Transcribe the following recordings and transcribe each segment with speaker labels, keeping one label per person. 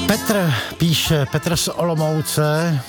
Speaker 1: Petr píše, Petr z Olomouce.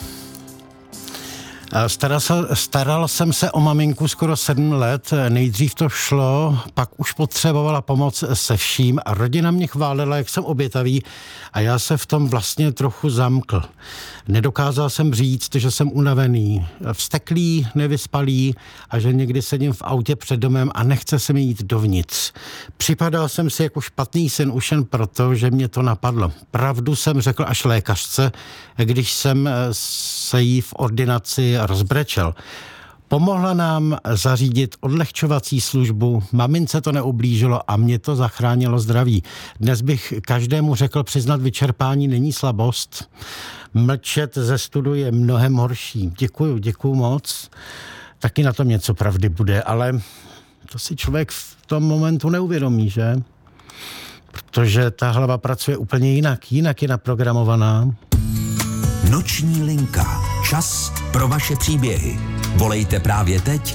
Speaker 1: Staral jsem se o maminku skoro 7 let, nejdřív to šlo, pak už potřebovala pomoc se vším a rodina mě chválila, jak jsem obětavý a já se v tom vlastně trochu zamkl. Nedokázal jsem říct, že jsem unavený, vzteklý, nevyspalý a že někdy sedím v autě před domem a nechce se mi jít dovnitř. Připadal jsem si jako špatný syn už jen proto, že mě to napadlo. Pravdu jsem řekl až lékařce, když jsem se jí v ordinaci rozbrečel. Pomohla nám zařídit odlehčovací službu, mamince to neublížilo a mě to zachránilo zdraví. Dnes bych každému řekl, přiznat vyčerpání není slabost. Mlčet ze studu je mnohem horší. Děkuju moc. Taky na tom něco pravdy bude, ale to si člověk v tom momentu neuvědomí, že? Protože ta hlava pracuje úplně jinak je naprogramovaná.
Speaker 2: Noční linka. Čas pro vaše příběhy. Volejte právě teď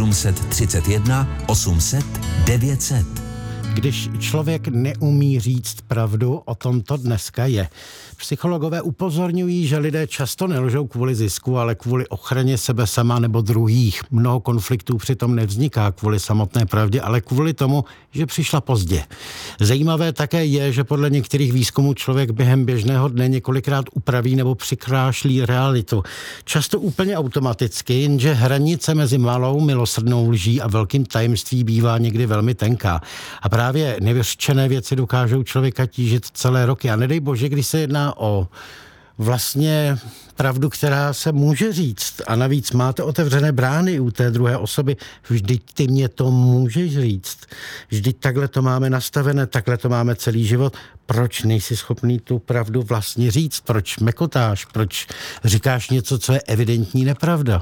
Speaker 2: 731 800 900.
Speaker 1: Když člověk neumí říct pravdu, o tom to dneska je. Psychologové upozorňují, že lidé často nelžou kvůli zisku, ale kvůli ochraně sebe sama nebo druhých. Mnoho konfliktů přitom nevzniká kvůli samotné pravdě, ale kvůli tomu, že přišla pozdě. Zajímavé také je, že podle některých výzkumů člověk během běžného dne několikrát upraví nebo přikrášlí realitu. Často úplně automaticky, jenže hranice mezi malou milosrdnou lží a velkým tajemství bývá někdy velmi tenká. A právě nevyřčené věci dokážou člověka tížit celé roky. A nedej bože, když se jedná o vlastně pravdu, která se může říct. A navíc máte otevřené brány u té druhé osoby. Vždyť ty mě to můžeš říct. Vždyť takhle to máme nastavené, takhle to máme celý život. Proč nejsi schopný tu pravdu vlastně říct? Proč mekotáš? Proč říkáš něco, co je evidentní nepravda?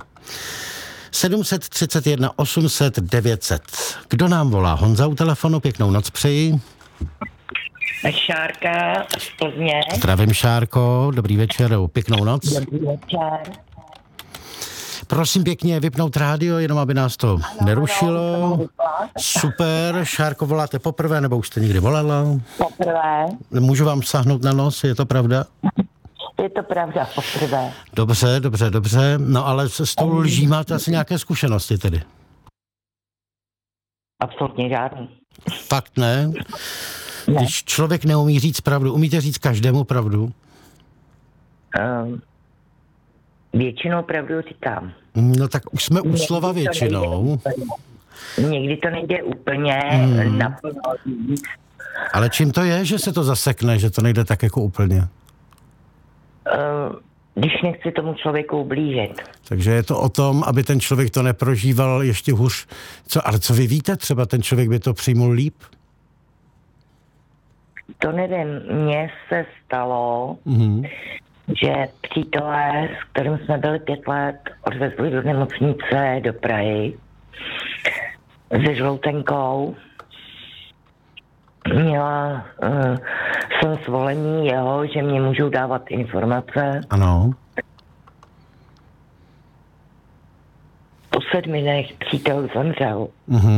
Speaker 1: 731 800 900. Kdo nám volá? Honza u telefonu, pěknou noc přeji.
Speaker 3: Šárka z Plzně.
Speaker 1: Zdravím, Šárko, dobrý večer, pěknou noc.
Speaker 3: Dobrý večer.
Speaker 1: Prosím pěkně vypnout rádio, jenom aby nás to nerušilo. Super, Šárko, voláte poprvé, nebo už jste někdy volala?
Speaker 3: Poprvé.
Speaker 1: Můžu vám sáhnout na nos, je to pravda?
Speaker 3: Je to pravda, poprvé.
Speaker 1: Dobře. No ale s tou lží máte asi nějaké zkušenosti tedy?
Speaker 3: Absolutně žádný.
Speaker 1: Fakt ne? Když člověk neumí říct pravdu, umíte říct každému pravdu?
Speaker 3: Většinou pravdu říkám.
Speaker 1: No tak už jsme u slova většinou.
Speaker 3: Někdy to nejde úplně naplno.
Speaker 1: Ale čím to je, že se to zasekne, že to nejde tak jako úplně?
Speaker 3: Když nechci tomu člověku ublížit.
Speaker 1: Takže je to o tom, aby ten člověk to neprožíval ještě hůř. Ale co vy víte? Třeba ten člověk by to přijmul líp?
Speaker 3: To nevím. Mně se stalo, že přítelé, s kterým jsme byli 5 let, odvezli do nemocnice do Prahy se žloutenkou. Měla jsem svolení jeho, že mě můžou dávat informace.
Speaker 1: Ano.
Speaker 3: Po 7 dnech přítel zemřel.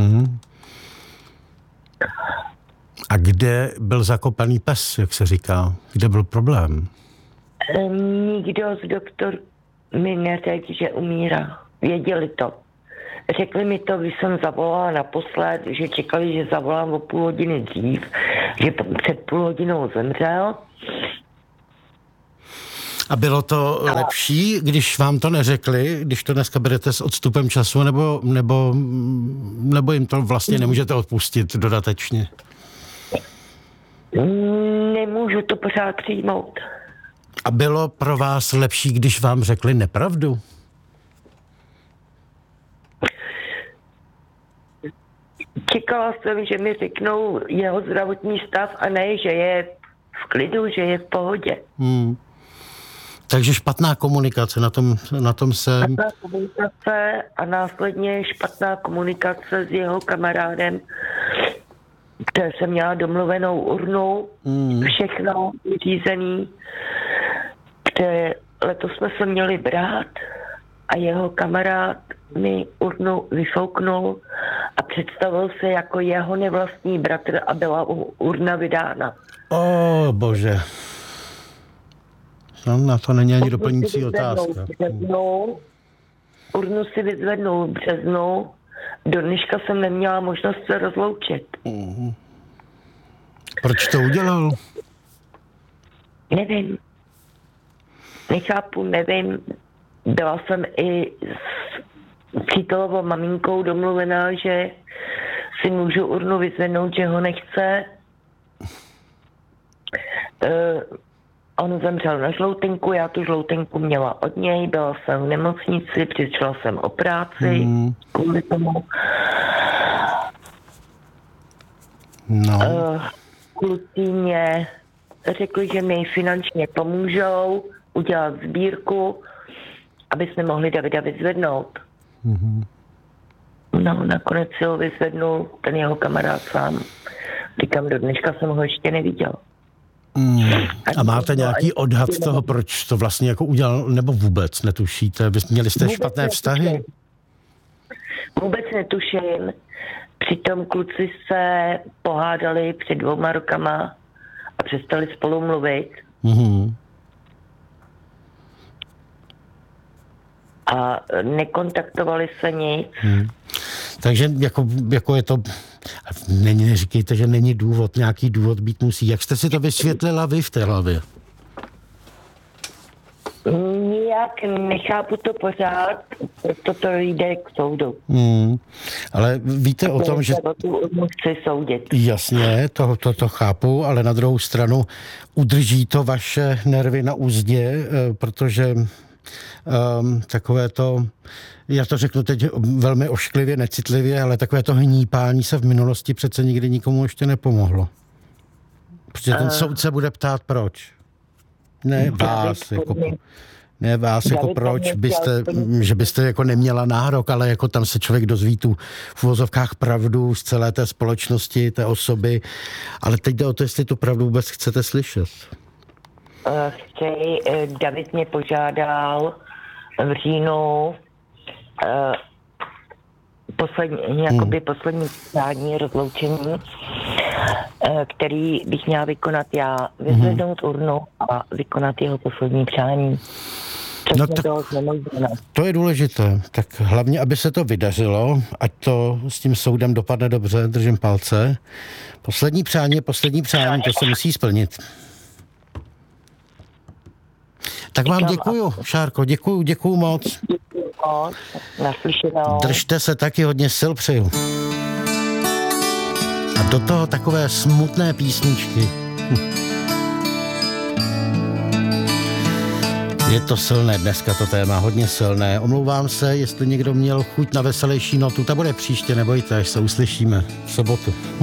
Speaker 1: A kde byl zakopaný pes, jak se říká? Kde byl problém?
Speaker 3: Nikdo z doktorů mi neřekl, že umírá. Věděli to. Řekli mi to, když jsem zavolala naposled, že čekali, že zavolám o půl hodiny dřív, že před půl hodinou zemřel.
Speaker 1: A bylo to lepší, když vám to neřekli, když to dneska berete s odstupem času, nebo jim to vlastně nemůžete odpustit dodatečně?
Speaker 3: Nemůžu to pořád přijmout.
Speaker 1: A bylo pro vás lepší, když vám řekli nepravdu?
Speaker 3: Čekala jsem, že mi řeknou jeho zdravotní stav a ne, že je v klidu, že je v pohodě.
Speaker 1: Takže špatná komunikace, na tom se...
Speaker 3: Špatná komunikace a následně špatná komunikace s jeho kamarádem, které jsem měla domluvenou urnu, všechno vyřízený, které letos jsme se měli brát a jeho kamarád mi urnu vyfouknul a představil se jako jeho nevlastní bratr a byla urna vydána.
Speaker 1: O bože. No, na to není ani doplňující otázka.
Speaker 3: Urnu si vyzvednou v březnu. Do dneška jsem neměla možnost se rozloučit.
Speaker 1: Proč to udělal?
Speaker 3: Nevím. Nechápu, nevím. Byla jsem i s přítelovou maminkou domluvená, že si můžu urnu vyzvednout, že ho nechce. On zemřel na žloutenku, já tu žloutenku měla od něj, byla jsem v nemocnici, přišla jsem o práci kvůli tomu.
Speaker 1: No.
Speaker 3: Kluci mě řekli, že mi finančně pomůžou udělat sbírku, aby jsme mohli Davida vyzvednout. No, nakonec si ho vyzvednul ten jeho kamarád sám. Říkám, do dneška jsem ho ještě neviděl.
Speaker 1: A máte nějaký odhad toho, proč to vlastně jako udělal, nebo vůbec netušíte? Měli jste špatné vztahy?
Speaker 3: Vůbec netuším. Přitom kluci se pohádali před 2 rokama a přestali spolu mluvit. A nekontaktovali se nic.
Speaker 1: Takže jako je to... Neříkejte, že není důvod, nějaký důvod být musí. Jak jste si to vysvětlila vy v té hlavě?
Speaker 3: Nijak nechápu to pořád, proto to jde k soudu.
Speaker 1: Ale víte o tom, že...
Speaker 3: Chci soudit.
Speaker 1: Jasně, to chápu, ale na druhou stranu udrží to vaše nervy na úzdě, protože takové to, já to řeknu teď velmi ošklivě, necitlivě, ale takové to hnípání se v minulosti přece nikdy nikomu ještě nepomohlo. Protože ten soudce bude ptát proč. Ne vás jako proč že byste jako neměla nárok, ale jako tam se člověk dozví tu v uvozovkách pravdu z celé té společnosti, té osoby, ale teď jde o to, jestli tu pravdu vůbec chcete slyšet.
Speaker 3: David mě požádal v říjnu poslední přání rozloučení, který bych měla vykonat já, vyzvednout urnu a vykonat jeho poslední přání.
Speaker 1: No to je důležité. Tak hlavně, aby se to vydařilo, ať to s tím soudem dopadne dobře, držím palce. Poslední přání, to se musí splnit. Tak vám děkuju, Šárko, děkuju moc.
Speaker 3: Naslyšenou.
Speaker 1: Držte se taky, hodně sil přeju. A do toho takové smutné písničky. Je to silné dneska to téma, hodně silné. Omlouvám se, jestli někdo měl chuť na veselější notu, ta bude příště, nebojte, až se uslyšíme v sobotu.